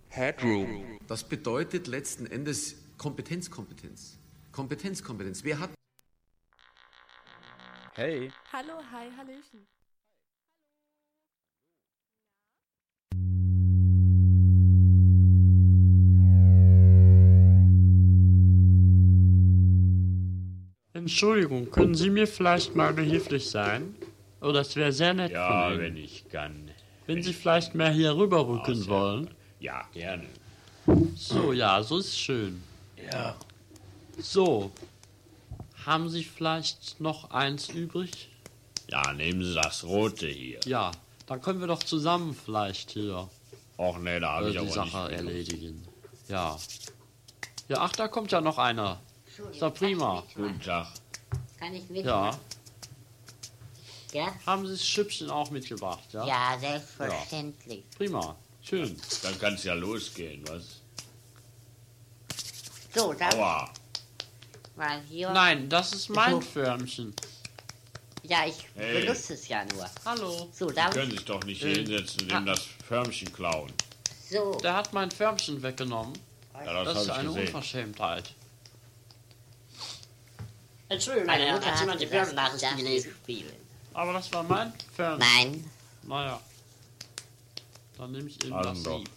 Headroom. Das bedeutet letzten Endes Kompetenz. Wer hat... Hey. Hallo, hi, hallöchen. Entschuldigung, können Sie mir vielleicht mal behilflich sein? Oh, das wäre sehr nett Ja, von Ihnen. wenn ich kann. Wenn Sie vielleicht mehr hier rüberrücken wollen. Ja, gerne. So, ja, so ist schön. Ja. So, haben Sie vielleicht noch eins übrig? Ja, nehmen Sie das rote hier. Ja, dann können wir doch zusammen vielleicht hier Och nee, da habe ich die aber Sache nicht erledigen. Ja. Ja, ach, da kommt ja noch einer. Ist doch prima. Guten Tag. Kann ich mitmachen? Ja. Ja? Haben Sie das Schüppchen auch mitgebracht, ja? Ja, selbstverständlich. Prima. Schön. Dann kann es ja losgehen, was? So, dann Aua. mal hier. Nein, das ist mein So. Förmchen. Ja, ich Hey. benutze es ja nur. Hallo. So, Sie darf können ich? sich doch nicht hier hinsetzen und ihm das Förmchen klauen. So, Der hat mein Förmchen weggenommen. Ja, Das ist habe ich eine gesehen. Unverschämtheit. Entschuldigung, meine meine Herren, Mutter hat hat jemand die gesagt, Börsennachrichten ich darf gelesen? nicht spielen. Aber das war mein Förmchen. Nein. Naja. Dann nehme ich eben Also das doch. Sieb.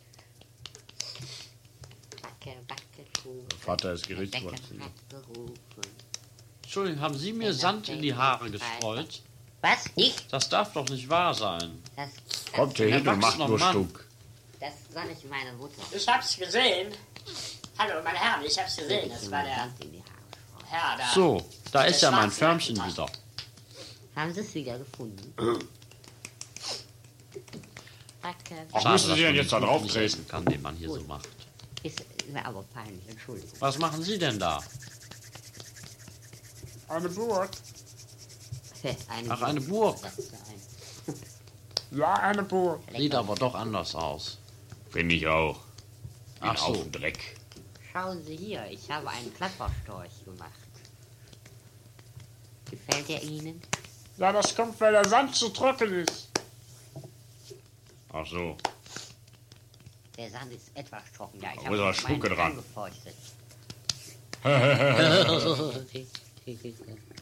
Backe, Kuchen. Vater ist Bäcker Gerichtsvollzieher. hat gerufen. Entschuldigung, haben Sie mir Sand in die Haare gestreut? Was? Ich? Das darf doch nicht wahr sein. Das, Kommt hier hin und macht nur Mann. Stuck. das soll ich meine Mutter. Ich hab's gesehen. Hallo, meine Herren, ich hab's gesehen. Das war der Sand in die Haare. Herr da. So, da ist ja mein Schwarze Förmchen Jacke. wieder. Haben Sie es wieder gefunden? Backe, Ach, Schade, müssen Sie dass denn man jetzt den da Kuchen drauf nicht treten? essen kann, den man hier so macht. ist mir aber peinlich, Entschuldigung. Was machen Sie denn da? Eine Burg. Ach, eine Burg. Das ist ein Ja, eine Burg. Sieht aber doch anders aus. Finde ich auch. Ein Ach so. Haufen Dreck. Schauen Sie hier, ich habe einen Klapperstorch gemacht. Gefällt er Ihnen? Ja, das kommt, weil der Sand zu trocken ist. Ach so. Der Sand ist etwas trocken. Ja, ich Da habe muss aber meinen Spucke dran. angefeuchtet.